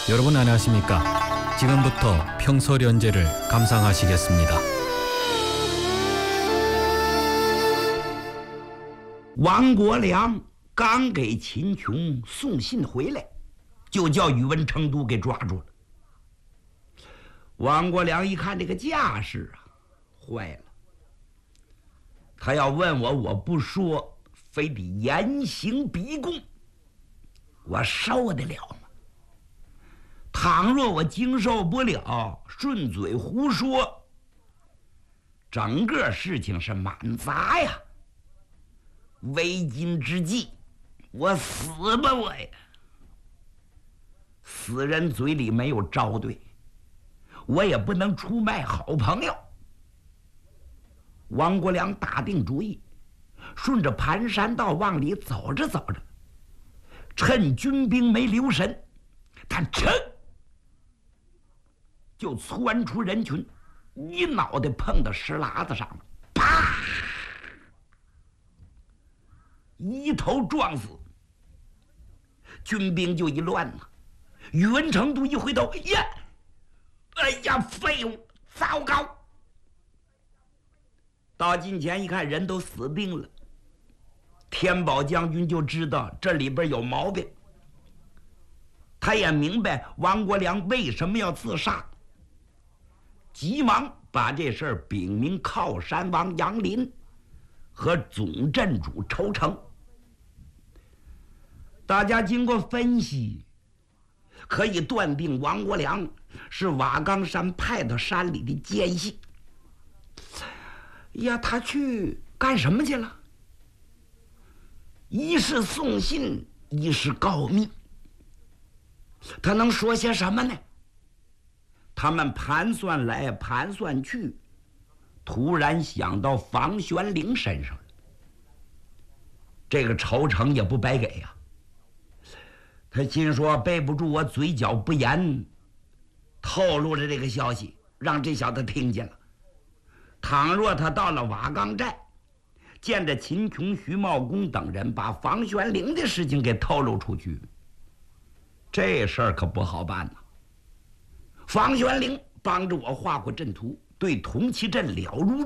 여러분 안녕하십니까? 지금부터 평설연재를 감상하시겠습니다. 王国良刚给秦琼送信回来，就叫宇文成都给抓住了。王国良一看这个架势啊，坏了！他要问我，我不说，非得严刑逼供，我受得了吗？倘若我经受不了，顺嘴胡说，整个事情是满砸呀！为今之计，我死吧我呀！死人嘴里没有招对，我也不能出卖好朋友。王国良打定主意，顺着盘山道往里走着走着，趁军兵没留神，他就窜出人群，一脑袋碰到石喇子上了，啪！一头撞死，军兵就一乱呐。宇文成都一回头，呀，哎呀，废物，糟糕！到近前一看，人都死定了。天宝将军就知道这里边有毛病，他也明白王国良为什么要自杀，急忙把这事儿禀明靠山王杨林和总镇主仇成。大家经过分析，可以断定王国良是瓦岗山派到山里的奸细。呀，他去干什么去了？一是送信，一是告密。他能说些什么呢？他们盘算来盘算去，突然想到房玄龄身上了。这个仇成也不白给呀。他心说背不住我嘴角不严，透露了这个消息，让这小子听见了。倘若他到了瓦岗寨，见着秦琼、徐茂公等人把房玄龄的事情给透露出去，这事儿可不好办呐。房玄龄帮着我画过阵图，对同期镇了如